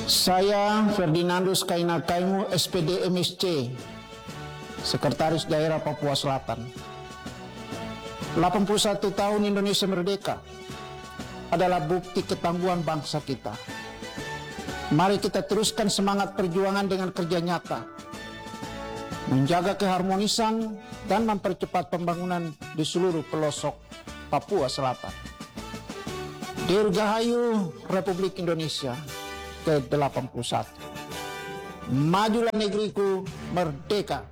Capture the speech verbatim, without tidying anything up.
Saya Ferdinandus Kaina Kaimu, S P D M S C, Sekretaris Daerah Papua Selatan. delapan puluh satu tahun Indonesia merdeka adalah bukti ketangguhan bangsa kita. Mari kita teruskan semangat perjuangan dengan kerja nyata, menjaga keharmonisan dan mempercepat pembangunan di seluruh pelosok Papua Selatan. Dirgahayu Republik Indonesia ke delapan puluh satu. Majulah negeriku, merdeka!